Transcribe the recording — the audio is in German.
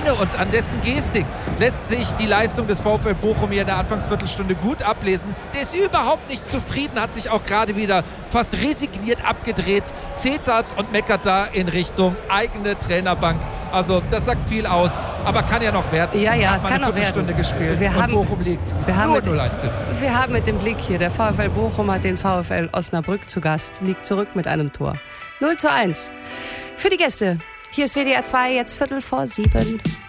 Miene und an dessen Gestik lässt sich die Leistung des VfL Bochum hier in der Anfangsviertelstunde gut ablesen. Der ist überhaupt nicht zufrieden, hat sich auch gerade wieder fast resigniert abgedreht, zetert und meckert da in Richtung eigene Trainerbank. Also das sagt viel aus, aber kann ja noch werden. Ja, es kann noch werden. Viertelstunde gespielt und Bochum liegt nur 0-1. Wir haben mit dem Blick hier, der VfL Bochum hat den VfL Osnabrück zu Gast, liegt zurück mit einem Tor. 0-1 für die Gäste. Hier ist WDR 2, jetzt 7:15.